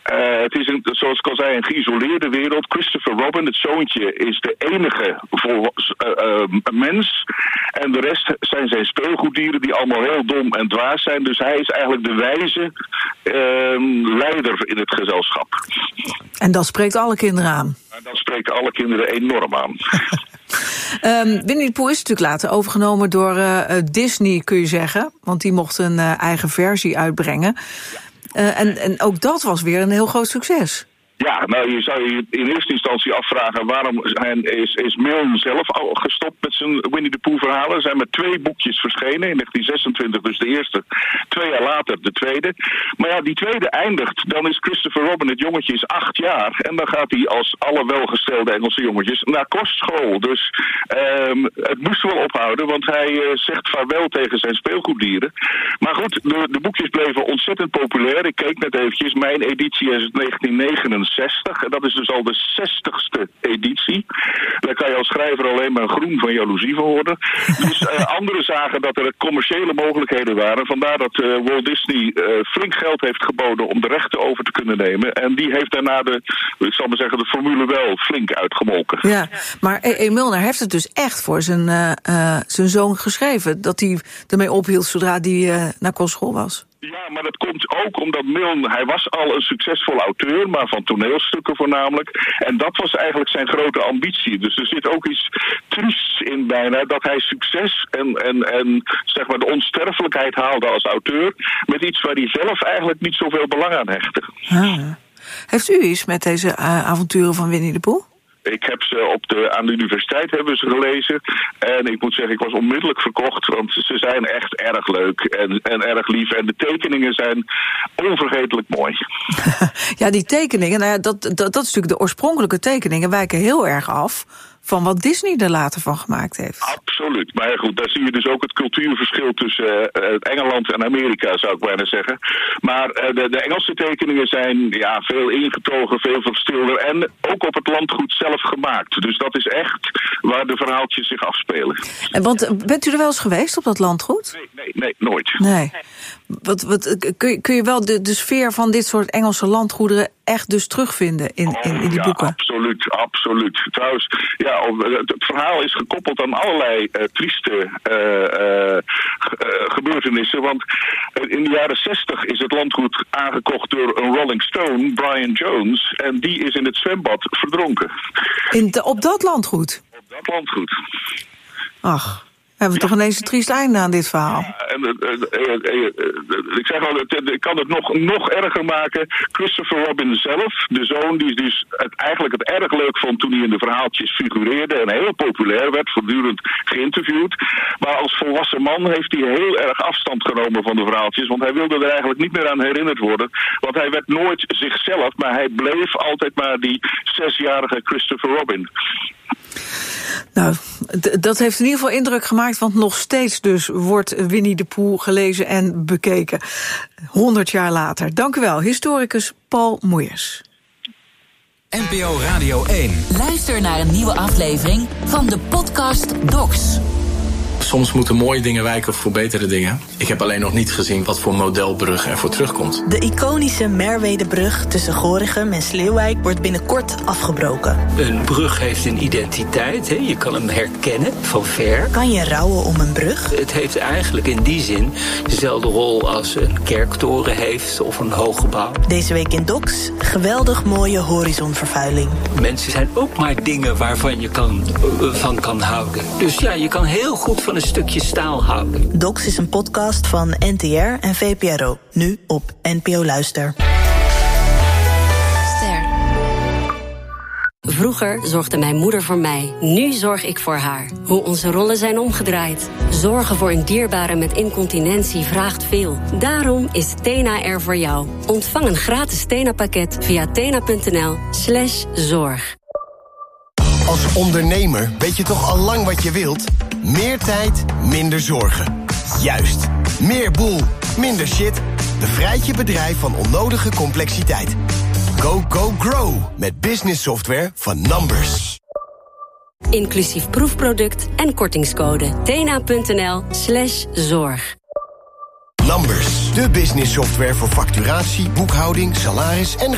Het is, zoals ik al zei, een geïsoleerde wereld. Christopher Robin, het zoontje, is de enige mens. En de rest zijn zijn speelgoeddieren die allemaal heel dom en dwaas zijn. Dus hij is eigenlijk de wijze leider in het gezelschap. En dat spreekt alle kinderen aan. En dat spreekt alle kinderen enorm aan. Winnie de Pooh is natuurlijk later overgenomen door Disney, kun je zeggen. Want die mocht een eigen versie uitbrengen. Ja. En ook dat was weer een heel groot succes. Ja, nou, je zou je in eerste instantie afvragen waarom is Milne zelf al gestopt met zijn Winnie the Pooh verhalen. Er zijn maar 2 boekjes verschenen, in 1926 dus de eerste, 2 jaar later de tweede. Maar ja, die tweede eindigt, dan is Christopher Robin, het jongetje, is 8 jaar. En dan gaat hij als alle welgestelde Engelse jongetjes naar kostschool. Dus het moest wel ophouden, want hij zegt vaarwel tegen zijn speelgoeddieren. Maar goed, de boekjes bleven ontzettend populair. Ik keek net eventjes, mijn editie is het 1969. En dat is dus al de 60ste editie. Daar kan je als schrijver alleen maar groen van jaloezie van worden. Dus anderen zagen dat er commerciële mogelijkheden waren. Vandaar dat Walt Disney flink geld heeft geboden om de rechten over te kunnen nemen. En die heeft daarna ik zal maar zeggen, de formule wel flink uitgemolken. Ja, maar Milner heeft het dus echt voor zijn zoon geschreven. Dat hij ermee ophield zodra hij naar kostschool was. Ja, maar dat komt ook omdat Milne, hij was al een succesvolle auteur, maar van toneelstukken voornamelijk. En dat was eigenlijk zijn grote ambitie. Dus er zit ook iets triests in bijna, dat hij succes en zeg maar de onsterfelijkheid haalde als auteur, met iets waar hij zelf eigenlijk niet zoveel belang aan hechtte. Heeft u iets met deze avonturen van Winnie de Pooh? Ik heb ze aan de universiteit hebben ze gelezen. En ik moet zeggen, ik was onmiddellijk verkocht. Want ze zijn echt erg leuk en erg lief. En de tekeningen zijn onvergetelijk mooi. Ja, die tekeningen, nou ja, dat is natuurlijk de oorspronkelijke tekeningen wijken heel erg af van wat Disney er later van gemaakt heeft. Absoluut. Maar goed, daar zie je dus ook het cultuurverschil tussen Engeland en Amerika, zou ik bijna zeggen. Maar de Engelse tekeningen zijn veel ingetogen, veel verstilder en ook op het landgoed zelf gemaakt. Dus dat is echt waar de verhaaltjes zich afspelen. Want bent u er wel eens geweest op dat landgoed? Nee, nooit. Nee. Kun je wel de sfeer van dit soort Engelse landgoederen echt dus terugvinden in die boeken? Absoluut. Trouwens, het verhaal is gekoppeld aan allerlei trieste gebeurtenissen. Want in de jaren 60 is het landgoed aangekocht door een Rolling Stone, Brian Jones. En die is in het zwembad verdronken. Op dat landgoed? Op dat landgoed. Ach. Hebben we toch ineens een triest einde aan dit verhaal? Ja, ik zeg al, ik kan het nog erger maken. Christopher Robin zelf, de zoon, die dus eigenlijk het erg leuk vond toen hij in de verhaaltjes figureerde en heel populair werd, voortdurend geïnterviewd. Maar als volwassen man heeft hij heel erg afstand genomen van de verhaaltjes, want hij wilde er eigenlijk niet meer aan herinnerd worden. Want hij werd nooit zichzelf, maar hij bleef altijd maar die 6-jarige Christopher Robin. Nou, dat heeft in ieder geval indruk gemaakt, want nog steeds dus wordt Winnie de Pooh gelezen en bekeken. 100 jaar later. Dank u wel, historicus Paul Moeiers. NPO Radio 1. Luister naar een nieuwe aflevering van de podcast Docs. Soms moeten mooie dingen wijken voor betere dingen. Ik heb alleen nog niet gezien wat voor modelbrug er voor terugkomt. De iconische Merwedebrug tussen Gorinchem en Sleeuwijk wordt binnenkort afgebroken. Een brug heeft een identiteit, hè? Je kan hem herkennen van ver. Kan je rouwen om een brug? Het heeft eigenlijk in die zin dezelfde rol als een kerktoren heeft of een hoog gebouw. Deze week in Docs, geweldig mooie horizonvervuiling. Mensen zijn ook maar dingen waarvan je van kan houden. Dus ja, je kan heel goed van een stukje staal houden. Docs is een podcast van NTR en VPRO. Nu op NPO Luister. Ster. Vroeger zorgde mijn moeder voor mij. Nu zorg ik voor haar. Hoe onze rollen zijn omgedraaid. Zorgen voor een dierbare met incontinentie vraagt veel. Daarom is Tena er voor jou. Ontvang een gratis Tena-pakket via tena.nl/zorg. Als ondernemer weet je toch al lang wat je wilt? Meer tijd, minder zorgen. Juist. Meer boel, minder shit. Bevrijd je bedrijf van onnodige complexiteit. Go, go, grow. Met business software van Numbers. Inclusief proefproduct en kortingscode. tena.nl/zorg. Numbers, de business software voor facturatie, boekhouding, salaris en